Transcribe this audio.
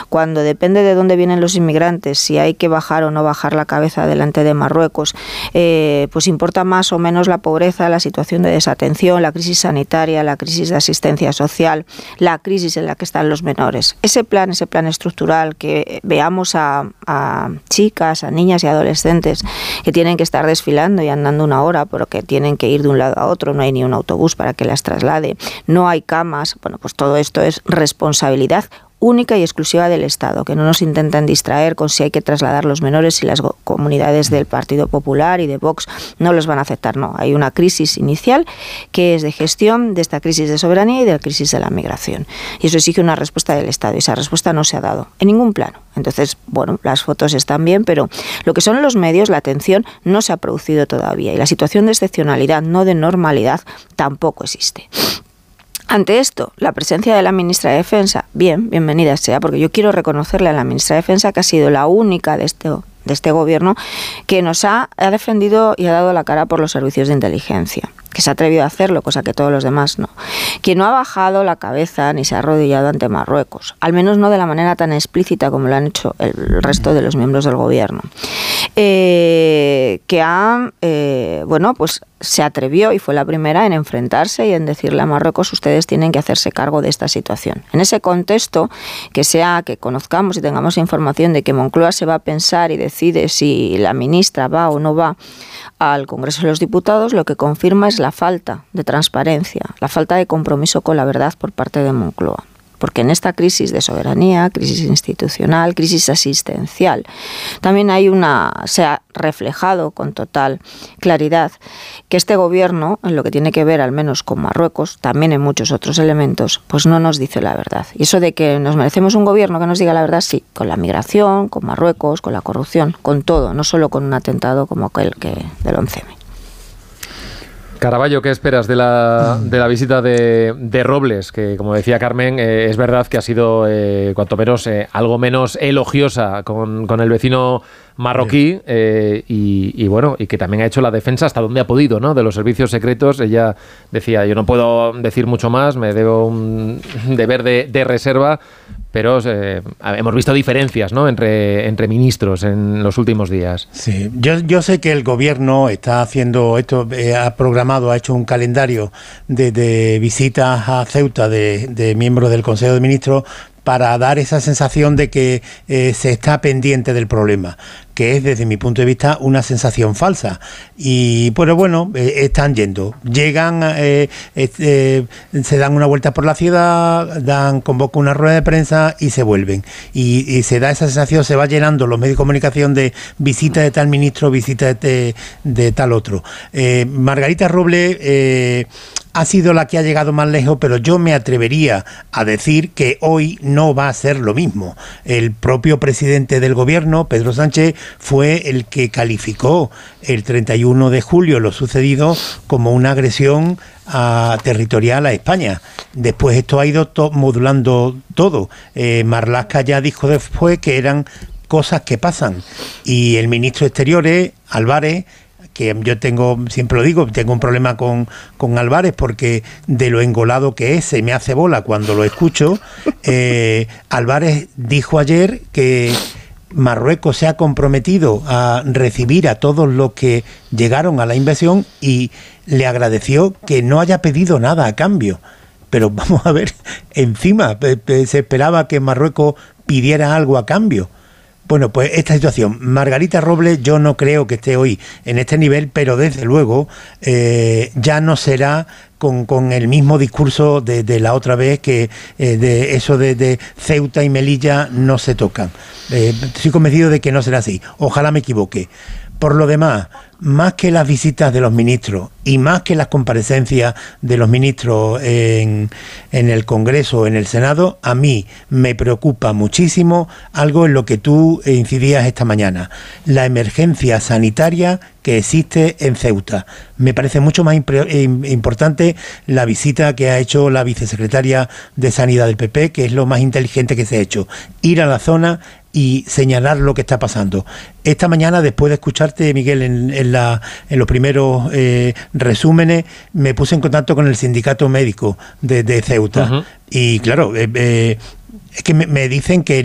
cuando depende de dónde vienen los inmigrantes, si hay que bajar o no bajar la cabeza delante de Marruecos, pues importa más o menos la pobreza, la situación de desatención, la crisis sanitaria, la crisis de asistencia social, la crisis en la que están los menores. Ese plan estructural, que veamos a chicas, a niñas y adolescentes que tienen que estar desfilando y andando una hora porque tienen que ir de un lado a otro, no hay ni un autobús para que las traslade, no hay camas, bueno, pues todo esto es responsabilidad única y exclusiva del Estado, que no nos intenten distraer con si hay que trasladar los menores y las comunidades del Partido Popular y de Vox no los van a aceptar. No, hay una crisis inicial que es de gestión de esta crisis de soberanía y de la crisis de la migración. Y eso exige una respuesta del Estado y esa respuesta no se ha dado en ningún plano. Entonces, bueno, las fotos están bien, pero lo que son los medios, la atención no se ha producido todavía y la situación de excepcionalidad, no de normalidad, tampoco existe. Ante esto, la presencia de la ministra de Defensa, bienvenida sea, porque yo quiero reconocerle a la ministra de Defensa que ha sido la única de este gobierno que nos ha defendido y ha dado la cara por los servicios de inteligencia, que se ha atrevido a hacerlo, cosa que todos los demás no, que no ha bajado la cabeza ni se ha arrodillado ante Marruecos, al menos no de la manera tan explícita como lo han hecho el resto de los miembros del gobierno, que ha, pues se atrevió y fue la primera en enfrentarse y en decirle a Marruecos: ustedes tienen que hacerse cargo de esta situación. En ese contexto, que conozcamos y tengamos información de que Moncloa se va a pensar y decide si la ministra va o no va al Congreso de los Diputados, lo que confirma es la falta de transparencia, la falta de compromiso con la verdad por parte de Moncloa. Porque en esta crisis de soberanía, crisis institucional, crisis asistencial, también se ha reflejado con total claridad que este gobierno, en lo que tiene que ver al menos con Marruecos, también en muchos otros elementos, pues no nos dice la verdad. Y eso de que nos merecemos un gobierno que nos diga la verdad, sí, con la migración, con Marruecos, con la corrupción, con todo, no solo con un atentado como aquel del 11M. Caraballo, ¿qué esperas de la visita de Robles? Que, como decía Carmen, es verdad que ha sido cuanto menos algo menos elogiosa con el vecino marroquí y que también ha hecho la defensa hasta donde ha podido, ¿no?, de los servicios secretos. Ella decía: yo no puedo decir mucho más, me debo un deber de reserva, pero hemos visto diferencias, ¿no?, entre ministros en los últimos días. Sí, yo sé que el gobierno está haciendo esto, ha hecho un calendario de visitas a Ceuta de miembros del Consejo de Ministros para dar esa sensación de que se está pendiente del problema, que es, desde mi punto de vista, una sensación falsa. Y bueno, están yendo, llegan, se dan una vuelta por la ciudad, convocan una rueda de prensa y se vuelven. Y se da esa sensación, se va llenando los medios de comunicación de visita de tal ministro, visita de tal otro. Margarita Robles ha sido la que ha llegado más lejos, pero yo me atrevería a decir que hoy no va a ser lo mismo. El propio presidente del gobierno, Pedro Sánchez, fue el que calificó el 31 de julio lo sucedido como una agresión territorial a España. Después esto ha ido modulando todo. Marlaska ya dijo después que eran cosas que pasan. Y el ministro de Exteriores, Álvarez, que yo siempre lo digo, tengo un problema con Álvarez porque de lo engolado que es, se me hace bola cuando lo escucho. Álvarez dijo ayer que Marruecos se ha comprometido a recibir a todos los que llegaron a la invasión y le agradeció que no haya pedido nada a cambio. Pero vamos a ver, encima se esperaba que Marruecos pidiera algo a cambio. Bueno, pues esta situación, Margarita Robles, yo no creo que esté hoy en este nivel, pero desde luego ya no será con el mismo discurso de la otra vez, que de eso de Ceuta y Melilla no se tocan. Estoy convencido de que no será así. Ojalá me equivoque. Por lo demás, más que las visitas de los ministros y más que las comparecencias de los ministros en el Congreso, en el Senado, a mí me preocupa muchísimo algo en lo que tú incidías esta mañana: la emergencia sanitaria que existe en Ceuta. Me parece mucho más importante la visita que ha hecho la vicesecretaria de Sanidad del PP, que es lo más inteligente que se ha hecho: ir a la zona y señalar lo que está pasando. Esta mañana, después de escucharte, Miguel, en los primeros resúmenes, me puse en contacto con el sindicato médico de Ceuta. Uh-huh. Y claro, es que me dicen que